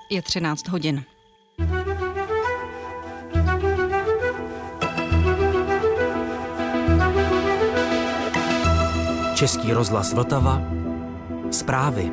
Je 13 hodin. Český rozhlas Vltava. Zprávy.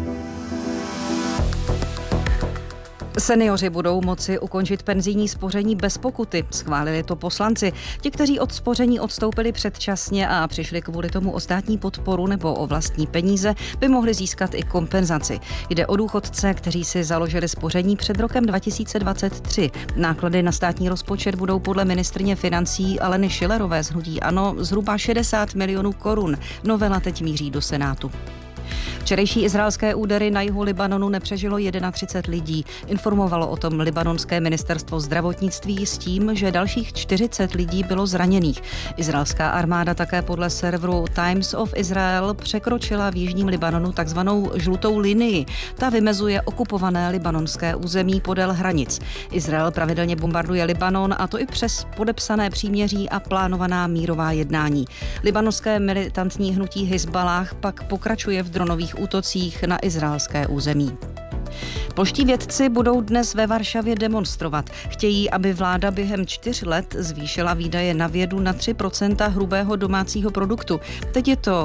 Senioři budou moci ukončit penzijní spoření bez pokuty. Schválili to poslanci. Ti, kteří od spoření odstoupili předčasně a přišli kvůli tomu o státní podporu nebo o vlastní peníze, by mohli získat i kompenzaci. Jde o důchodce, kteří si založili spoření před rokem 2023. Náklady na státní rozpočet budou podle ministryně financí Aleny Schillerové z hnutí ANO zhruba 60 milionů korun. Novela teď míří do Senátu. Včerejší izraelské údery na jihu Libanonu nepřežilo 31 lidí. Informovalo o tom libanonské ministerstvo zdravotnictví s tím, že dalších 40 lidí bylo zraněných. Izraelská armáda také podle serveru Times of Israel překročila v jižním Libanonu takzvanou žlutou linii. Ta vymezuje okupované libanonské území podél hranic. Izrael pravidelně bombarduje Libanon, a to i přes podepsané příměří a plánovaná mírová jednání. Libanonské militantní hnutí Hizballáh pak pokračuje v dronových útocích na izraelské území. Polští vědci budou dnes ve Varšavě demonstrovat. Chtějí, aby vláda během 4 let zvýšila výdaje na vědu na 3% hrubého domácího produktu. Teď je to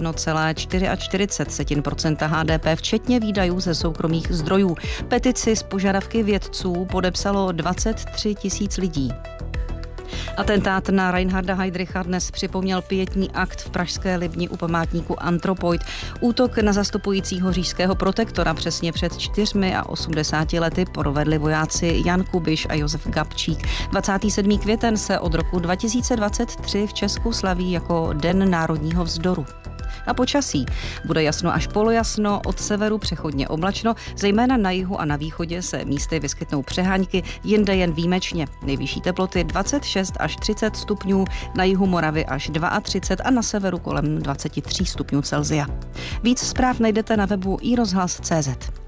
1,44% HDP, včetně výdajů ze soukromých zdrojů. Petici s požadavky vědců podepsalo 23 000 lidí. Atentát na Reinharda Heydricha dnes připomněl pietní akt v pražské Libni u památníku Anthropoid. Útok na zastupujícího říšského protektora přesně před 84 lety provedli vojáci Jan Kubiš a Josef Gabčík. 27. květen se od roku 2023 v Česku slaví jako Den národního vzdoru. A počasí. Bude jasno až polojasno, od severu přechodně oblačno, zejména na jihu a na východě se místy vyskytnou přehánky, jinde jen výjimečně. Nejvyšší teploty 26 až 30 stupňů, na jihu Moravy až 32 a na severu kolem 23 stupňů Celsia. Víc zpráv najdete na webu iRozhlas.cz.